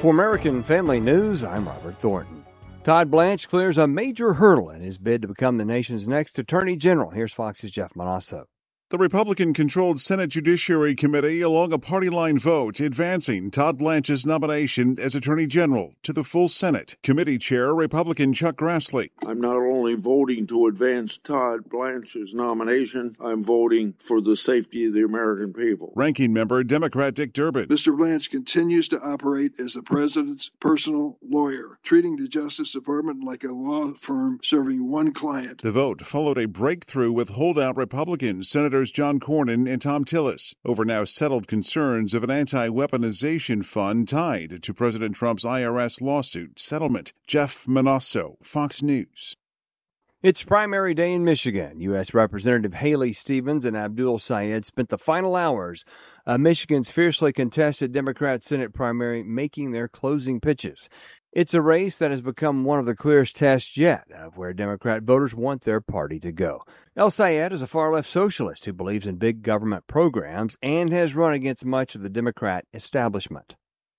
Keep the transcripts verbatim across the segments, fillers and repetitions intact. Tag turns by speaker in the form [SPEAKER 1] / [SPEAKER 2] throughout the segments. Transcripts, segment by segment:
[SPEAKER 1] For American Family News, I'm Robert Thornton. Todd Blanche clears a major hurdle in his bid to become the nation's next Attorney General. Here's Fox's Jeff Manasso.
[SPEAKER 2] The Republican-controlled Senate Judiciary Committee, along a party-line vote, advancing Todd Blanche's nomination as Attorney General to the full Senate. Committee Chair Republican Chuck Grassley.
[SPEAKER 3] I'm not only voting to advance Todd Blanche's nomination, I'm voting for the safety of the American people.
[SPEAKER 2] Ranking Member Democrat Dick Durbin.
[SPEAKER 4] Mister Blanche continues to operate as the president's personal lawyer, treating the Justice Department like a law firm serving one client.
[SPEAKER 2] The vote followed a breakthrough with holdout Republicans, Senators John Cornyn and Tom Tillis, over now settled concerns of an anti-weaponization fund tied to President Trump's I R S lawsuit settlement. Jeff Manasso, Fox News.
[SPEAKER 1] It's primary day in Michigan. U S. Representative Haley Stevens and Abdul Sayed spent the final hours of Michigan's fiercely contested Democrat Senate primary making their closing pitches. It's a race that has become one of the clearest tests yet of where Democrat voters want their party to go. El Sayed is a far-left socialist who believes in big government programs and has run against much of the Democrat establishment.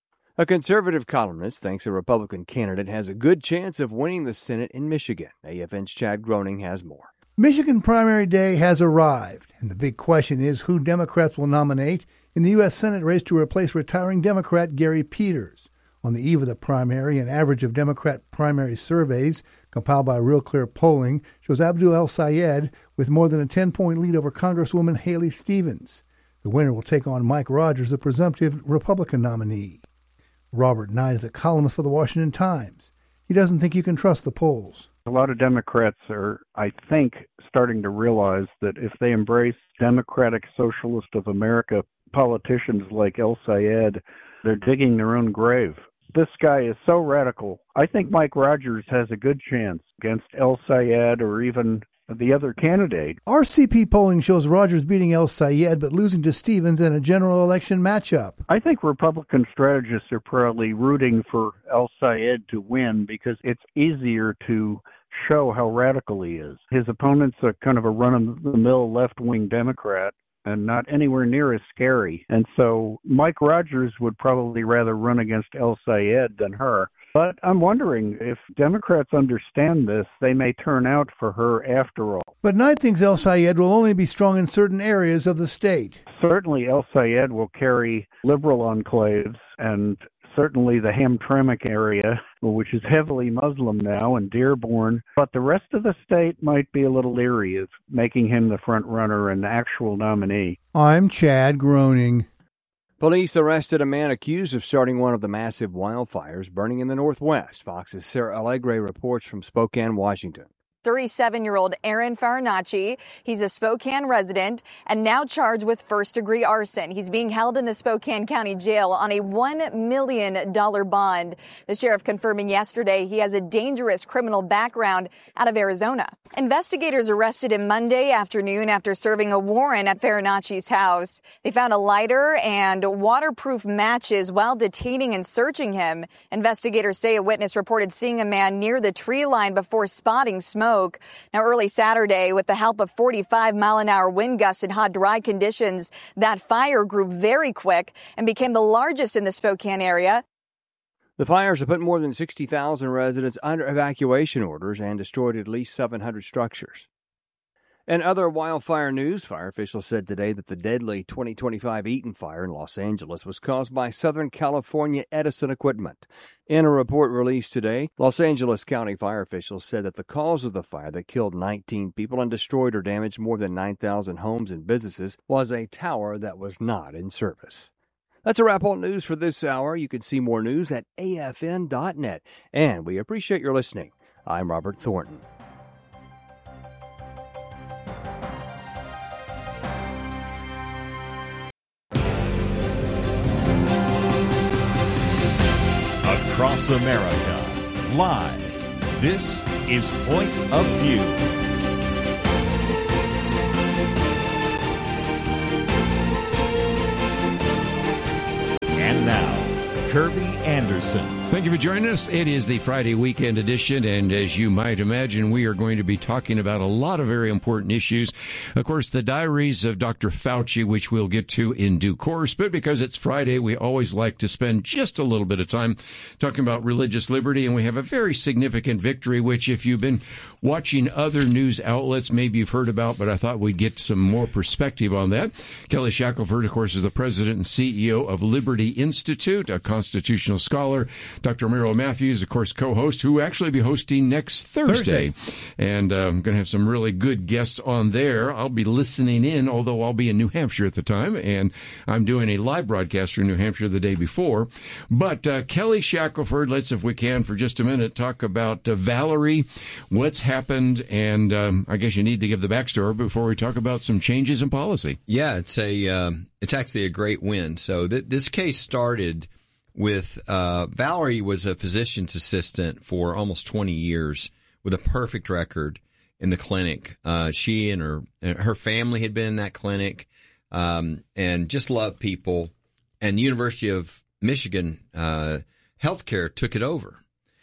[SPEAKER 1] A conservative columnist thinks a Republican candidate has a good chance of winning the Senate in Michigan. A F N's Chad Groening has more.
[SPEAKER 5] Michigan primary day has arrived, and the big question is who Democrats will nominate in the U S. Senate race to replace retiring Democrat Gary Peters. On the eve of the primary, an average of Democrat primary surveys compiled by Real Clear Polling shows Abdul El Sayed with more than a ten-point lead over Congresswoman Haley Stevens. The winner will take on Mike Rogers, the presumptive Republican nominee. Robert Knight is a columnist for the Washington Times. He doesn't think you can trust the polls.
[SPEAKER 6] A lot of Democrats are, I think, starting to realize that if they embrace Democratic Socialist of America politicians like El Sayed, they're digging their own grave. This guy is so radical. I think Mike Rogers has a good chance against El Sayed or even the other candidate.
[SPEAKER 5] R C P polling shows Rogers beating El Sayed but losing to Stevens in a general election matchup.
[SPEAKER 6] I think Republican strategists are probably rooting for El Sayed to win because it's easier to show how radical he is. His opponent's a kind of a run-of-the-mill left-wing Democrat and not anywhere near as scary. And so Mike Rogers would probably rather run against El Sayed than her. But I'm wondering if Democrats understand this, they may turn out for her after all.
[SPEAKER 5] But Knight thinks El Sayed will only be strong in certain areas of the state.
[SPEAKER 6] Certainly El Sayed will carry liberal enclaves, and certainly the Hamtramck area, which is heavily Muslim now, and Dearborn. But the rest of the state might be a little leery of making him the front runner and the actual nominee.
[SPEAKER 5] I'm Chad Groening.
[SPEAKER 1] Police arrested a man accused of starting one of the massive wildfires burning in the Northwest. Fox's Sarah Allegre reports from Spokane, Washington.
[SPEAKER 7] thirty-seven-year-old Aaron Farinacci. He's a Spokane resident and now charged with first-degree arson. He's being held in the Spokane County Jail on a one million dollars bond. The sheriff confirming yesterday he has a dangerous criminal background out of Arizona. Investigators arrested him Monday afternoon after serving a warrant at Farinacci's house. They found a lighter and waterproof matches while detaining and searching him. Investigators say a witness reported seeing a man near the tree line before spotting smoke. Now, early Saturday, with the help of forty-five mile an hour wind gusts and hot, dry conditions, that fire grew very quick and became the largest in the Spokane area.
[SPEAKER 1] The fires have put more than sixty thousand residents under evacuation orders and destroyed at least seven hundred structures. In other wildfire news, fire officials said today that the deadly twenty twenty-five Eaton fire in Los Angeles was caused by Southern California Edison equipment. In a report released today, Los Angeles County fire officials said that the cause of the fire that killed nineteen people and destroyed or damaged more than nine thousand homes and businesses was a tower that was not in service. That's a wrap on news for this hour. You can see more news at A F N dot net. And we appreciate your listening. I'm Robert Thornton.
[SPEAKER 8] Across America, live, this is Point of View. And now, Kirby Anderson.
[SPEAKER 9] Thank you for joining us. It is the Friday weekend edition, and as you might imagine, we are going to be talking about a lot of very important issues. Of course, the diaries of Doctor Fauci, which we'll get to in due course, but because it's Friday, we always like to spend just a little bit of time talking about religious liberty, and we have a very significant victory, which if you've been watching other news outlets, maybe you've heard about, but I thought we'd get some more perspective on that. Kelly Shackelford, of course, is the president and C E O of Liberty Institute, a constitutional scholar. Doctor Miro Matthews, of course, co-host, who will actually be hosting next Thursday. Thursday. And uh, I'm going to have some really good guests on there. I'll be listening in, although I'll be in New Hampshire at the time, and I'm doing a live broadcast from New Hampshire the day before. But uh, Kelly Shackelford, let's, if we can, for just a minute, talk about uh, Valerie, what's happened, and um, I guess you need to give the backstory before we talk about some changes in policy.
[SPEAKER 10] Yeah, it's a um, it's actually a great win. So th- this case started with uh, Valerie was a physician's assistant for almost twenty years with a perfect record in the clinic. Uh, she and her her family had been in that clinic um, and just loved people. And the University of Michigan uh, Healthcare took it over.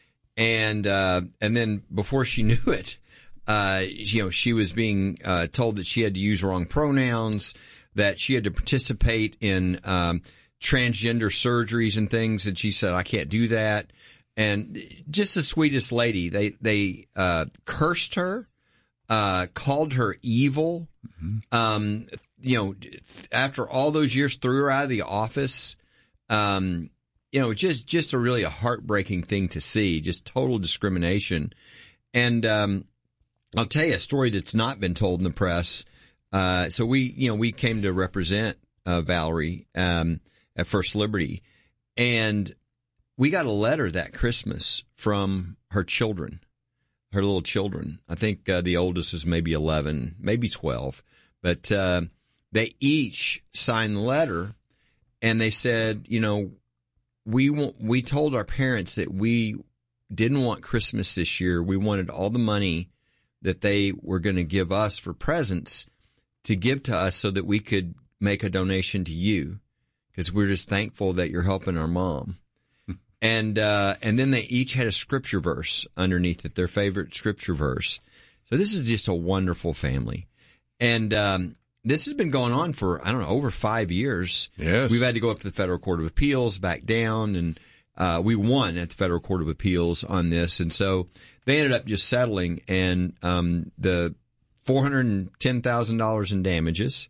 [SPEAKER 10] And uh, and then before she knew it, uh, you know, she was being uh, told that she had to use wrong pronouns, that she had to participate in um, transgender surgeries and things, and she said, I can't do that. And just the sweetest lady. They they uh, cursed her, uh, called her evil. Mm-hmm. Um, you know, after all those years, threw her out of the office. Um, you know, just just a really a heartbreaking thing to see. Just total discrimination. And um, I'll tell you a story that's not been told in the press. Uh, so we, you know, we came to represent uh, Valerie. Um, at First Liberty, and we got a letter that Christmas from her children, her little children. I think uh, the oldest was maybe eleven, maybe twelve, but uh, they each signed the letter, and they said, you know, we want, we told our parents that we didn't want Christmas this year. We wanted all the money that they were going to give us for presents to give to us so that we could make a donation to you, because we're just thankful that you're helping our mom. and uh, and then they each had a scripture verse underneath it, their favorite scripture verse. So this is just a wonderful family. And um, this has been going on for, I don't know, over five years.
[SPEAKER 9] Yes.
[SPEAKER 10] We've had to go up to the Federal Court of Appeals, back down, and uh, we won at the Federal Court of Appeals on this. And so they ended up just settling, and um, the four hundred ten thousand dollars in damages,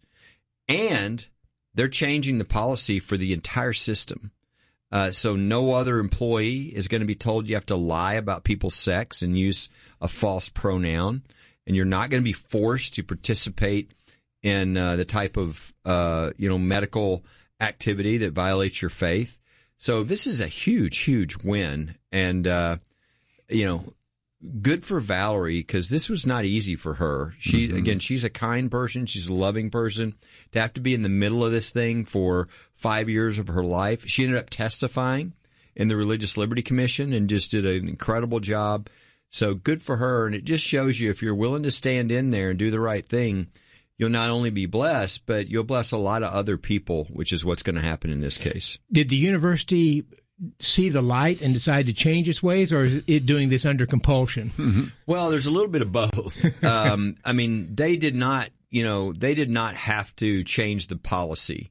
[SPEAKER 10] and they're changing the policy for the entire system. Uh, so no other employee is going to be told you have to lie about people's sex and use a false pronoun. And you're not going to be forced to participate in uh, the type of uh, you know medical activity that violates your faith. So this is a huge, huge win. And, uh, you know, good for Valerie, because this was not easy for her. She mm-hmm. again, she's a kind person. She's a loving person. To have to be in the middle of this thing for five years of her life. She ended up testifying in the Religious Liberty Commission and just did an incredible job. So good for her. And it just shows you, if you're willing to stand in there and do the right thing, you'll not only be blessed, but you'll bless a lot of other people, which is what's going to happen in this case.
[SPEAKER 11] Did the university see the light and decide to change its ways, or is it doing this under compulsion?
[SPEAKER 10] Mm-hmm. Well, there's a little bit of both. um, I mean, they did not, you know, they did not have to change the policy.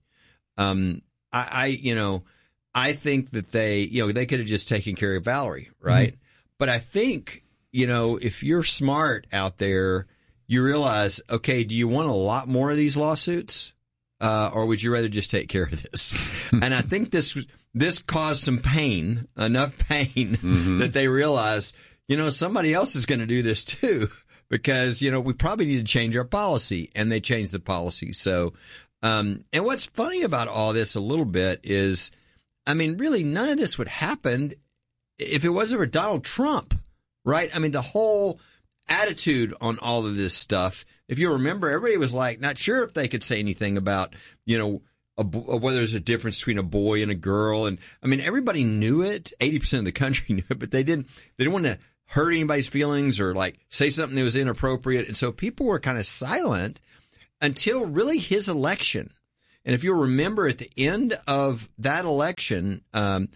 [SPEAKER 10] Um, I, I, you know, I think that they, you know, they could have just taken care of Valerie, right? Mm-hmm. But I think, you know, if you're smart out there, you realize, okay, do you want a lot more of these lawsuits, uh, or would you rather just take care of this? And I think this this caused some pain, enough pain, mm-hmm. that they realized, you know, somebody else is going to do this too, because, you know, we probably need to change our policy, and they changed the policy. So, um, and what's funny about all this a little bit is, I mean, really, none of this would happen if it wasn't for Donald Trump, right? I mean, the whole attitude on all of this stuff, if you remember, everybody was like, not sure if they could say anything about, you know, a, whether there's a difference between a boy and a girl. And I mean, everybody knew it. eighty percent of the country knew it, but they didn't, they didn't want to hurt anybody's feelings or like say something that was inappropriate. And so people were kind of silent until really his election. And if you'll remember, at the end of that election, um,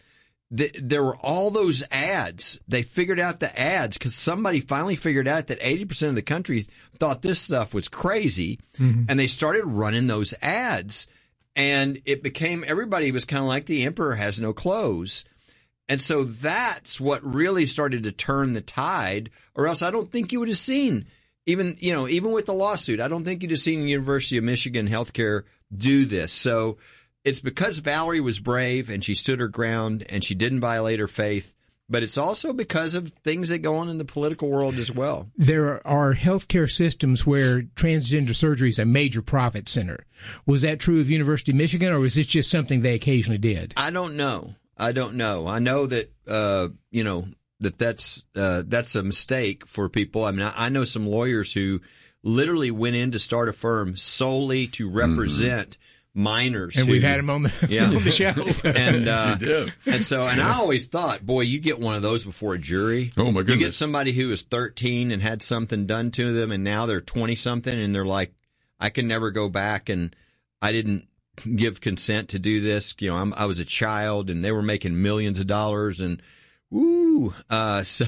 [SPEAKER 10] th- there were all those ads. They figured out the ads because somebody finally figured out that eighty percent of the country thought this stuff was crazy. Mm-hmm. And they started running those ads. And it became, everybody was kind of like the emperor has no clothes. And so that's what really started to turn the tide, or else I don't think you would have seen, even, you know, even with the lawsuit, I don't think you'd have seen the University of Michigan Healthcare do this. So it's because Valerie was brave and she stood her ground and she didn't violate her faith, but it's also because of things that go on in the political world as well.
[SPEAKER 11] There are healthcare systems where transgender surgery is a major profit center. Was that true of University of Michigan, or was this just something they occasionally did?
[SPEAKER 10] I don't know. I don't know. I know that, uh, you know, that that's, uh, that's a mistake for people. I mean, I, I know some lawyers who literally went in to start a firm solely to represent mm-hmm. minors.
[SPEAKER 11] And
[SPEAKER 10] who,
[SPEAKER 11] we've had him on the,
[SPEAKER 10] yeah.
[SPEAKER 11] on the show.
[SPEAKER 10] and, uh, and so, and I always thought, boy, you get one of those before a jury.
[SPEAKER 9] Oh my goodness.
[SPEAKER 10] You get somebody who was thirteen and had something done to them, and now they're twenty something and they're like, I can never go back, and I didn't give consent to do this. You know, I'm, I was a child and they were making millions of dollars, and woo. Uh, so,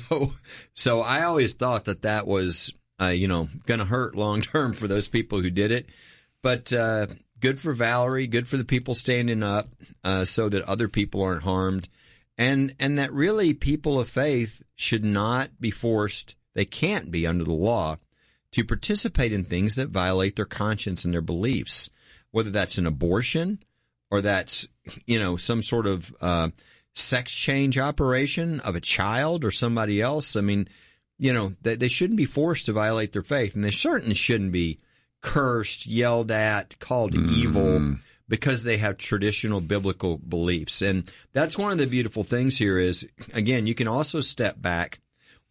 [SPEAKER 10] so I always thought that that was, uh, you know, going to hurt long term for those people who did it. But, uh, good for Valerie, good for the people standing up, uh, so that other people aren't harmed. And, and that really people of faith should not be forced, they can't be under the law, to participate in things that violate their conscience and their beliefs. Whether that's an abortion or that's, you know, some sort of uh, sex change operation of a child or somebody else. I mean, you know, they, they shouldn't be forced to violate their faith, and they certainly shouldn't be cursed, yelled at, called mm. evil because they have traditional biblical beliefs. And that's one of the beautiful things here is, again, you can also step back.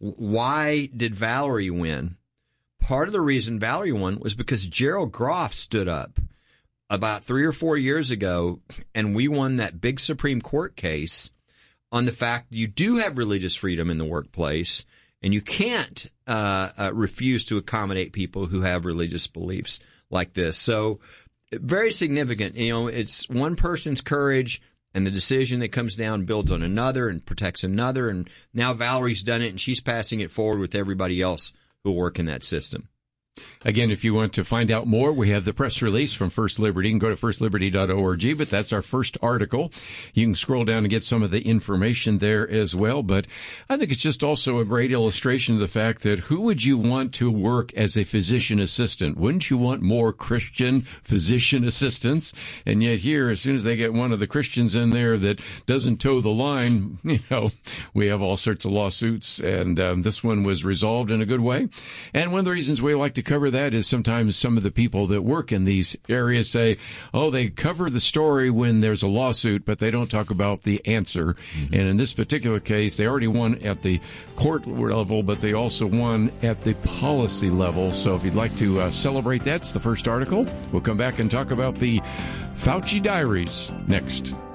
[SPEAKER 10] Why did Valerie win? Part of the reason Valerie won was because Gerald Groff stood up about three or four years ago, and we won that big Supreme Court case on the fact you do have religious freedom in the workplace, and you can't uh, uh, refuse to accommodate people who have religious beliefs like this. So very significant. You know, it's one person's courage, and the decision that comes down builds on another and protects another, and now Valerie's done it, and she's passing it forward with everybody else who will work in that system.
[SPEAKER 9] Again, if you want to find out more, we have the press release from First Liberty. You can go to first liberty dot org, but that's our first article. You can scroll down and get some of the information there as well. But I think it's just also a great illustration of the fact that who would you want to work as a physician assistant? Wouldn't you want more Christian physician assistants? And yet here, as soon as they get one of the Christians in there that doesn't toe the line, you know, we have all sorts of lawsuits. And um, this one was resolved in a good way. And one of the reasons we like to cover that is sometimes some of the people that work in these areas say, oh, they cover the story when there's a lawsuit, but they don't talk about the answer. Mm-hmm. And in this particular case, they already won at the court level, but they also won at the policy level. So if you'd like to uh, celebrate that, it's the first article. We'll come back and talk about the Fauci Diaries next.